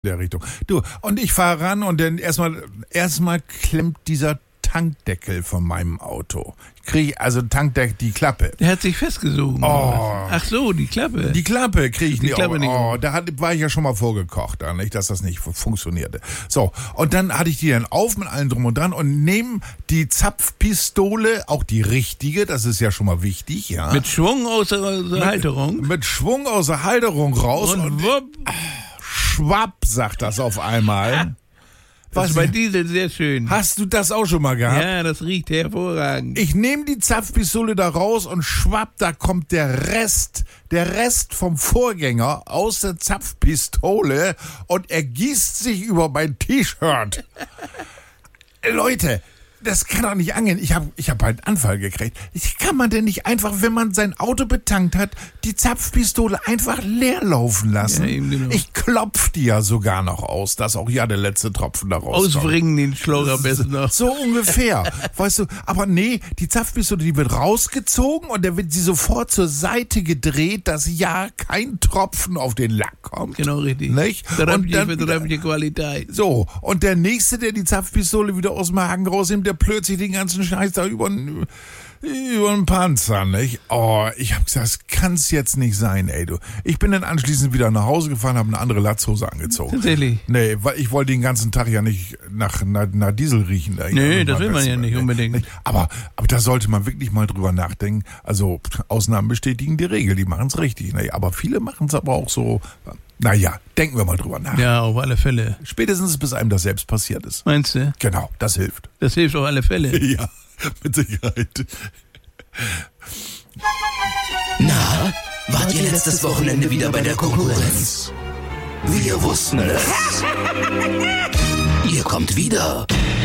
der Richtung. Du, und ich fahre ran und dann erstmal klemmt dieser Tankdeckel von meinem Auto. Ich kriege also Tankdeckel, die Klappe. Der hat sich festgesogen. Oh. Ach so, die Klappe. Die Klappe kriege ich Die nicht. Klappe nicht. War ich ja schon mal vorgekocht, nicht, dass das nicht funktionierte. So, und dann hatte ich die dann auf mit allem drum und dran und nehme die Zapfpistole, auch die richtige, das ist ja schon mal wichtig, ja. Mit Schwung aus der Halterung. Mit Schwung aus der Halterung raus Und wupp. Schwapp, sagt das auf einmal. Das ist bei Diesel sehr schön. Hast du das auch schon mal gehabt? Ja, das riecht hervorragend. Ich nehme die Zapfpistole da raus und schwapp, da kommt der Rest vom Vorgänger aus der Zapfpistole und ergießt sich über mein T-Shirt. Leute, das kann doch nicht angehen. Ich hab einen Anfall gekriegt. Kann man denn nicht einfach, wenn man sein Auto betankt hat, die Zapfpistole einfach leer laufen lassen? Ja, eben genau. Ich klopf die ja sogar noch aus, dass auch ja der letzte Tropfen da rauskommt. Ausbringen den Schlauch am besten noch. So ungefähr, weißt du. Aber nee, die Zapfpistole, die wird rausgezogen und dann wird sie sofort zur Seite gedreht, dass ja kein Tropfen auf den Lack kommt. Genau richtig. Nicht? Räumliche Qualität. So, und der Nächste, der die Zapfpistole wieder aus dem Haken rausnimmt, der plötzlich den ganzen Scheiß da über den Panzer, nicht? Oh, ich hab gesagt, das kann's jetzt nicht sein, ey, du. Ich bin dann anschließend wieder nach Hause gefahren, habe eine andere Latzhose angezogen. Tatsächlich? Nee, weil ich wollte den ganzen Tag ja nicht nach Diesel riechen. Nee, das will man ja nicht unbedingt. Aber da sollte man wirklich mal drüber nachdenken. Also, Ausnahmen bestätigen die Regel, die machen's richtig. Ne? Aber viele machen's aber auch so. Naja, denken wir mal drüber nach. Ja, auf alle Fälle. Spätestens bis einem das selbst passiert ist. Meinst du? Genau, das hilft. Das hilft auf alle Fälle. Ja, mit Sicherheit. Na, wart ihr letztes Wochenende wieder bei der Konkurrenz? Wir wussten es. Ihr kommt wieder.